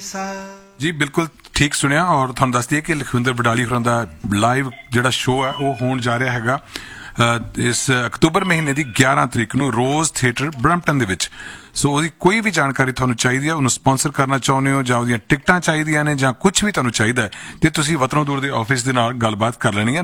जी बिल्कुल ठीक सुनिया और तुहानू दस दिए कि लखविंदर बडाली होरां दा लाइव जिहड़ा शो है वो होण जा रहा हैगा इस अक्तूबर महीने की 11 तरीक नूं रोज़ थिएटर ब्रैम्पटन दे विच। सो ਉਹਦੀ ਕੋਈ ਵੀ ਜਾਣਕਾਰੀ ਤੁਹਾਨੂੰ ਚਾਹੀਦੀ ਹੈ, ਉਹਨੂੰ ਸਪਾਂਸਰ ਕਰਨਾ ਚਾਹੁੰਦੇ ਹੋ ਜਾਂ ਉਹਦੀਆਂ ਟਿਕਟਾਂ ਚਾਹੀਦੀਆਂ ਨੇ ਜਾਂ ਕੁਝ ਵੀ ਤੁਹਾਨੂੰ ਚਾਹੀਦਾ ਹੈ ਤੇ ਤੁਸੀਂ ਵਤਨੋਂ ਦੂਰ ਦੇ ਆਫਿਸ ਦੇ ਨਾਲ ਗੱਲਬਾਤ ਕਰ ਲੈਣੀ ਹੈ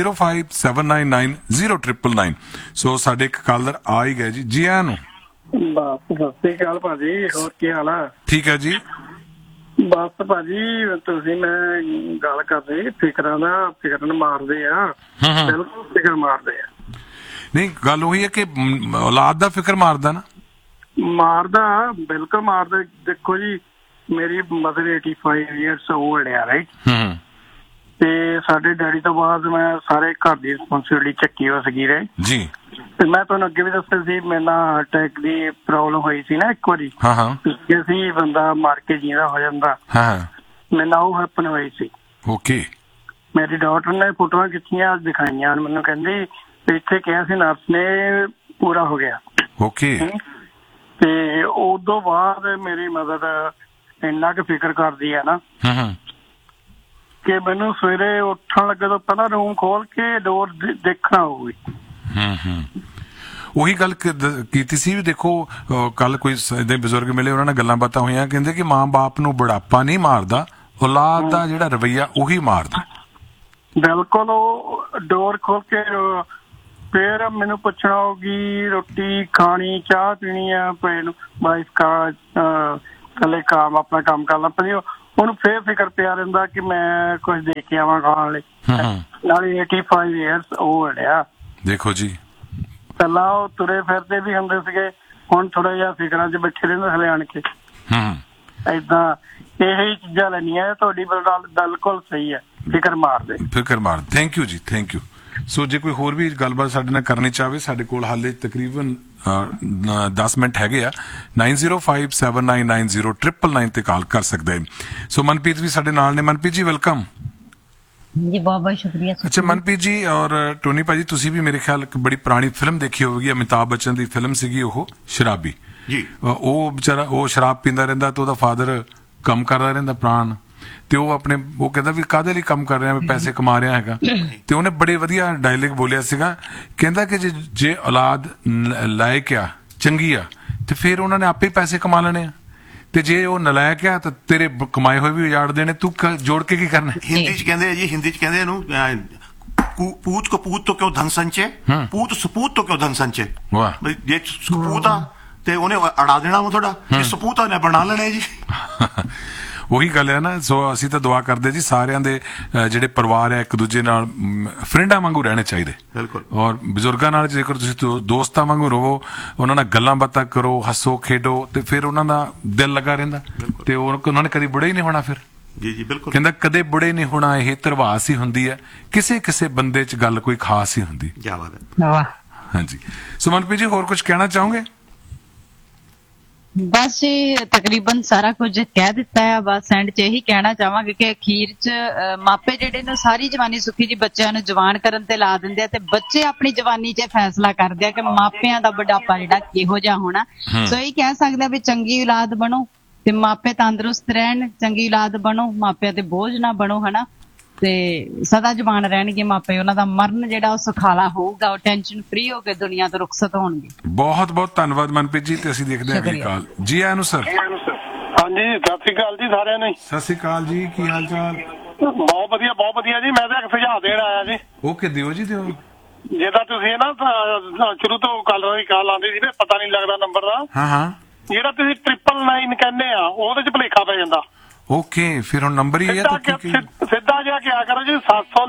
9057990999। ਸੋ ਸਾਡੇ ਇੱਕ ਕਾਲਰ ਆ ਹੀ ਗਏ ਜੀ, ਜੀ ਆਇਆਂ ਨੂੰ। ਬਸ ਸਤਿ ਸ੍ਰੀ ਅਕਾਲ ਭਾਜੀ, ਹੋਰ ਕੀ ਹਾਲ ਆ? ਠੀਕ ਹੈ ਜੀ। ਬਸ ਭਾਜੀ ਤੁਸੀਂ ਮੈਂ ਗੱਲ ਕਰਦੇ ਫਿਕਰਾਂ ਦਾ, ਫਿਕਰ ਮਾਰਦੇ ਆ, ਬਿਲਕੁਲ ਫਿਕਰ ਮਾਰਦੇ ਆ। ਨਹੀਂ ਗੱਲ ਉਹੀ ਹੈ ਕਿ ਔਲਾਦ ਦਾ ਫਿਕਰ ਮਾਰਦਾ ਨਾ, ਮਾਰਦਾ ਬਿਲਕੁਲ ਮਾਰਦਾ। ਦੇਖੋ ਜੀ ਮੇਰੀ ਮਦਰ 85 ਇਅਰਸ 올ਡ ਆ, ਰਾਈਟ? ਤੇ ਸਾਡੇ ਡੈਡੀ ਤੋਂ ਬਾਅਦ ਮੈਂ ਸਾਰੇ ਘਰ ਦੀ ਰਿਸਪੌਂਸਿਬਿਲਿਟੀ ਚੱਕੀ ਹੋ ਸਕੀ ਰਹੇ ਜੀ। ਤੇ ਮੈਂ ਤੁਹਾਨੂੰ ਅੱਗੇ ਵੀ ਦੱਸਿਆ ਸੀ ਮੇਰੇ ਨਾਲ ਹਾਰਟ ਅਟੈਕ ਦੀ ਪ੍ਰੋਬਲਮ ਹੋਈ ਸੀ ਨਾ ਇੱਕ ਵਾਰੀ। ਜੇ ਸੀ ਬੰਦਾ ਮਰ ਕੇ ਜੀਂਦਾ ਹੋ ਜਾਂਦਾ, ਮੇਰੇ ਨਾਲ ਉਹ ਹੈਪਨ ਹੋਈ ਸੀ। ਓਕੇ। ਮੇਰੀ ਡਾਕਟਰ ਨੇ ਫੋਟੋਆਂ ਖਿੱਚੀਆਂ ਦਿਖਾਈਆਂ, ਮੈਨੂੰ ਕਹਿੰਦੀ ਇੱਥੇ ਕਿਹਾ ਸੀ ਨਰਸ ਨੇ ਪੂਰਾ ਹੋ ਗਿਆ। ਓਕੇ। ਤੇ ਉਦੋਂ ਬਾਅਦ ਮੇਰੀ ਮਦਦ ਇੰਨਾ ਕੁ ਫਿਕਰ ਕਰਦੀ ਹੈ ਨਾ ਕਿ ਮੈਨੂੰ ਸਵੇਰੇ ਉੱਠਣ ਲੱਗੇ ਤੋਂ ਪਹਿਲਾਂ ਰੂਮ ਖੋਲ ਕੇ ਡੋਰ ਦੇਖਣਾ ਹੋਊਗੀ। ਉਹੀ ਗੱਲ ਕੀਤੀ ਸੀ ਵੀ ਦੇਖੋ ਕੱਲ ਕੋਈ ਏਦਾਂ ਬਜ਼ੁਰਗ ਮਿਲੇ, ਉਹਨਾਂ ਨਾਲ ਗੱਲਾਂ ਬਾਤਾਂ ਹੋਈਆਂ, ਕਹਿੰਦੇ ਕਿ ਮਾਂ ਬਾਪ ਨੂੰ ਬੁਢਾਪਾ ਨਹੀਂ ਮਾਰਦਾ, ਔਲਾਦ ਦਾ ਜਿਹੜਾ ਰਵੱਈਆ ਉਹੀ ਮਾਰਦਾ। ਬਿਲਕੁਲ। ਉਹ ਡੋਰ ਖੋਲ ਕੇ ਫਿਰ ਮੈਨੂੰ ਪੁੱਛਣਾ ਹੋਊਗੀ ਰੋਟੀ ਖਾਣੀ, ਚਾਹ ਪੀਣੀ ਆ, ਵਾਈਫ ਕੱਲੇ ਕੰਮ ਆਪਣਾ ਕੰਮ ਕਰਨਾ ਪੈਂਦਾ, ਉਹਨੂੰ ਫੇਰ ਫਿਕਰ ਪਿਆ ਰਹਿੰਦਾ ਕਿ ਮੈਂ ਕੁਝ ਦੇ ਕੇ ਆਵਾਂ ਖਾਣ ਲਈ। ਨਾਲੇ 85 ਇਅਰਸ 올ਡ ਆ। ਦੇਖੋ ਜੀ ਪਹਿਲਾਂ ਉਹ ਤੁਰੇ ਫਿਰਦੇ ਵੀ ਹੁੰਦੇ ਸੀਗੇ, ਹੁਣ ਥੋੜਾ ਜਿਹਾ ਫਿਕਰਾਂ 'ਚ ਬੈਠੇ ਰਹਿੰਦੇ ਹਲੇ ਆਣ ਕੇ। ਏਦਾਂ ਇਹੀ ਚੀਜ਼ਾਂ ਲੈਣੀਆਂ। ਤੁਹਾਡੀ ਬਿਲਕੁਲ ਸਹੀ ਹੈ, ਫਿਕਰ ਮਾਰਦੇ। ਥੈਂਕ ਯੂ ਜੀ, ਥੈਂਕ ਯੂ। ਸੋ ਜੇ ਕੋਈ ਹੋਰ ਵੀ ਗੱਲਬਾਤ ਸਾਡੇ ਨਾਲ ਕਰਨੀ ਚਾਹਵੇ, ਸਾਡੇ ਕੋਲ ਹਾਲੇ ਤਕਰੀਬਨ 10 ਮਿੰਟ ਹੈਗੇ ਆ। 9057990999 ਤੇ ਕਾਲ ਕਰ ਸਕਦਾ ਹੈ। ਸੋ ਮਨਪ੍ਰੀਤ ਵੀ ਸਾਡੇ ਨਾਲ ਨੇ। ਮਨਪ੍ਰੀਤ ਜੀ ਵੈਲਕਮ जी। बहुत बहुत शुक्रिया। अच्छा मनप्रीत जी और टोनी भाजी, तुसी भी मेरे ख्याल बड़ी पुरानी फिल्म देखी होगी, अमिताभ बच्चन की फिल्म सी शराबी जी। वो बेचारा वो शराब पींदा रहिंदा ते ओहदा फादर काम करदा रहिंदा प्राण, ਤੇ ਉਹ ਆਪਣੇ ਉਹ ਕਹਿੰਦਾ ਵੀ ਕਾਹਦੇ ਲਈ ਕੰਮ ਕਰ ਰਿਹਾ, ਪੈਸੇ ਕਮਾ ਰਿਹਾ ਹੈਗਾ। ਤੇ ਉਹਨੇ ਬੜੇ ਵਧੀਆ ਡਾਇਲੌਗ ਬੋਲਿਆ ਸੀਗਾ, ਕਹਿੰਦਾ ਕਿ ਜੇ ਔਲਾਦ ਲਾਇਕ ਆ, ਚੰਗੀ ਆ, ਤੇ ਫਿਰ ਉਹਨਾਂ ਨੇ ਆਪੇ ਪੈਸੇ ਕਮਾ ਲੈਣੇ ਆ, ਤੇ ਜੇ ਉਹ ਨਲਾਇਕ ਆ ਤਾਂ ਤੇਰੇ ਕਮਾਏ ਹੋਏ ਵੀ ਉਜਾੜ ਦੇਣੇ, ਤੂੰ ਜੋੜ ਕੇ ਕੀ ਕਰਨਾ। ਹਿੰਦੀ ਚ ਕਹਿੰਦੇ ਜੀ, ਹਿੰਦੀ ਚ ਕਹਿੰਦੇ ਇਹਨੂੰ ਪੂਤ ਕੋ ਪੂਤ ਤੋਂ ਕਿਉਂ ਧਨ ਸੰਚੇ, ਪੂਤ ਸਪੂਤ ਤੋਂ ਕਿਉਂ ਧਨ ਸੰਚੇ। ਵਾਹ। ਜੇ ਸਪੂਤ ਆ ਤੇ ਉਹਨੇ ਅੜਾ ਦੇਣਾ ਵਾ ਤੁਹਾਡਾ, ਜੇ ਸਪੂਤ ਆ ਨੇ ਬਣਾ ਲੈਣੇ ਜੀ। ਉਹੀ ਗੱਲ ਹੈ ਨਾ। ਸੋ ਅਸੀਂ ਤਾਂ ਦੁਆ ਕਰਦੇ ਜੀ ਸਾਰਿਆਂ ਦੇ ਜਿਹੜੇ ਪਰਿਵਾਰ ਹੈ ਇੱਕ ਦੂਜੇ ਨਾਲ ਫਰੈਂਡਾਂ ਵਾਂਗੂ ਰਹਿਣੇ ਚਾਹੀਦੇ। ਬਿਲਕੁਲ। ਔਰ ਬਜ਼ੁਰਗਾਂ ਨਾਲ ਜੇਕਰ ਤੁਸੀਂ ਦੋਸਤਾਂ ਵਾਂਗੂ ਰਹੋ, ਉਹਨਾਂ ਨਾਲ ਗੱਲਾਂ ਬਾਤਾਂ ਕਰੋ, ਹੱਸੋ ਖੇਡੋ, ਤੇ ਫਿਰ ਉਹਨਾਂ ਦਾ ਦਿਲ ਲੱਗਾ ਰਹਿੰਦਾ ਤੇ ਉਹਨਾਂ ਨੇ ਕਦੀ ਬੁੜੇ ਹੀ ਨਹੀਂ ਹੋਣਾ। ਫਿਰ ਜੀ ਜੀ ਬਿਲਕੁਲ। ਕਹਿੰਦਾ ਕਦੇ ਬੁੜੇ ਨਹੀਂ ਹੋਣਾ, ਇਹ ਧਰਵਾਸ ਹੀ ਹੁੰਦੀ ਹੈ, ਕਿਸੇ ਕਿਸੇ ਬੰਦੇ 'ਚ ਗੱਲ ਕੋਈ ਖਾਸ ਹੀ ਹੁੰਦੀ। ਕੀ ਬਾਤ ਹੈ। ਹਾਂਜੀ। ਸੋ ਮਨਪ੍ਰੀਤ ਜੀ ਹੋਰ ਕੁਝ ਕਹਿਣਾ ਚਾਹੋਗੇ? ਬਸ ਤਕਰੀਬਨ ਸਾਰਾ ਕੁਝ ਕਹਿ ਦਿੱਤਾ ਹੈ। ਬਸ ਐਂਡ 'ਚ ਇਹੀ ਕਹਿਣਾ ਚਾਹਾਂਗੇ ਕਿ ਅਖੀਰ 'ਚ ਮਾਪੇ ਜਿਹੜੇ ਨੇ ਸਾਰੀ ਜਵਾਨੀ ਸੁਖੀ ਜੀ ਬੱਚਿਆਂ ਨੂੰ ਜਵਾਨ ਕਰਨ ਤੇ ਲਾ ਦਿੰਦੇ ਆ, ਤੇ ਬੱਚੇ ਆਪਣੀ ਜਵਾਨੀ 'ਚ ਫੈਸਲਾ ਕਰਦੇ ਆ ਕਿ ਮਾਪਿਆਂ ਦਾ ਬੁਢਾਪਾ ਜਿਹੜਾ ਕਿਹੋ ਜਿਹਾ ਹੋਣਾ। ਸੋ ਇਹ ਕਹਿ ਸਕਦੇ ਵੀ ਚੰਗੀ ਔਲਾਦ ਬਣੋ ਤੇ ਮਾਪੇ ਤੰਦਰੁਸਤ ਰਹਿਣ, ਚੰਗੀ ਔਲਾਦ ਬਣੋ, ਮਾਪਿਆਂ ਤੇ ਬੋਝ ਨਾ ਬਣੋ, ਹਨਾ, ਤੇ ਸਦਾ ਜਵਾਨ ਰਹਿਣਗੇ ਮਾਪੇ। ਉਹਨਾਂ ਦਾ ਮਰਨ ਜਿਹੜਾ ਉਹ ਸੁਖਾਲਾ ਹੋਊਗਾ, ਉਹ ਟੈਨਸ਼ਨ ਫ੍ਰੀ ਹੋ ਕੇ ਦੁਨੀਆ ਤੋਂ ਰੁਖਸਤ ਹੋਣਗੇ। ਬਹੁਤ ਬਹੁਤ ਧੰਨਵਾਦ ਮਨਪ੍ਰੀਤ ਜੀ। ਤੇ ਅਸੀਂ ਦੇਖਦੇ ਹਾਂ ਅਗਲੀ ਕਾਲ। ਜੀ ਆਇਆਂ ਨੂੰ ਸਰ। ਹਾਂਜੀ ਸਤਿ ਸ੍ਰੀ ਅਕਾਲ ਜੀ ਸਾਰਿਆਂ ਨੂੰ। ਸਤਿ ਸ੍ਰੀ ਅਕਾਲ ਜੀ, ਕੀ ਹਾਲ ਚਾਲ? ਬਹੁਤ ਵਧੀਆ, ਬਹੁਤ ਵਧੀਆ ਜੀ। ਮੈਂ ਤਾਂ ਇੱਕ ਸੁਝਾਅ ਦੇਣ ਆਇਆ ਜੀ। ਓਕੇ, ਦਿਓ ਜੀ ਦਿਓ। ਜਿੱਦਾਂ ਤੁਸੀਂ ਨਾ ਸ਼ੁਰੂ ਤੋਂ ਕਾਲਰ ਦੀ ਕਾਲ ਆਉਂਦੀ ਸੀ, ਪਤਾ ਨਹੀਂ ਲੱਗਦਾ ਨੰਬਰ ਦਾ। ਜਿਹੜਾ ਤੁਸੀਂ 999 ਕਹਿੰਦੇ ਆ, ਉਹਦੇ 'ਚ ਭੁਲੇਖਾ ਪੈ ਜਾਂਦਾ। ਓਕੇ, ਫਿਰ ਹੁਣ ਨੰਬਰ ਹੀ ਹੈ ਤਾਂ ਸਿੱਧਾ ਜਿਹਾ ਕਿਆ ਕਰੋ ਜੀ,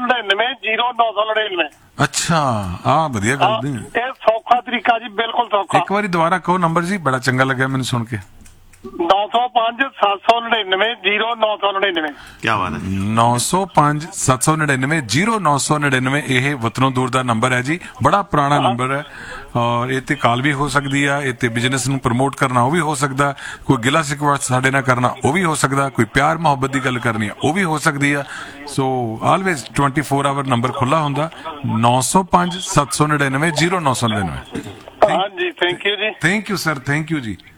799 ਅੱਛਾ, ਆ ਵਧੀਆ ਗੱਲ ਦੀ। ਇਹ ਸੌਖਾ ਤਰੀਕਾ ਜੀ, ਬਿਲਕੁਲ ਸੌਖਾ। ਇੱਕ ਵਾਰੀ ਦੁਬਾਰਾ ਕਹੋ ਨੰਬਰ ਜੀ, ਬੜਾ ਚੰਗਾ ਲੱਗਿਆ ਮੈਨੂੰ ਸੁਣ ਕੇ। 905-799-0999। ਕੀ ਬਾਤ ਹੈ। 905-799-0999 ਇਹ ਵਤਨੋਂ ਦੂਰ ਦਾ ਨੰਬਰ ਹੈ ਜੀ। ਬੜਾ ਪੁਰਾਣਾ ਨੰਬਰ ਹੈ ਔਰ ਇਹ ਤੇ ਕਾਲ ਵੀ ਹੋ ਸਕਦੀ ਆ, ਇਹ ਤੇ ਬਿਜ਼ਨਸ ਨੂੰ ਪ੍ਰਮੋਟ ਕਰਨਾ ਉਹ ਵੀ ਹੋ ਸਕਦਾ, ਕੋਈ ਗਿਲਾ ਸਿਕਵਾ ਸਾਡੇ ਨਾਲ ਕਰਨਾ ਉਹ ਵੀ ਹੋ ਸਕਦਾ, ਕੋਈ ਪਿਆਰ ਮੁਹੱਬਤ ਦੀ ਗੱਲ ਕਰਨੀ ਆ ਉਹ ਵੀ ਹੋ ਸਕਦੀ ਆ। ਸੋ ਆਲਵੇਜ਼ 24 ਆਵਰ ਨੰਬਰ ਖੁੱਲਾ ਹੁੰਦਾ। 905-799-0999। ਹਾਂਜੀ, ਥੈਂਕ ਯੂ ਜੀ। Thank you sir, thank you ਜੀ।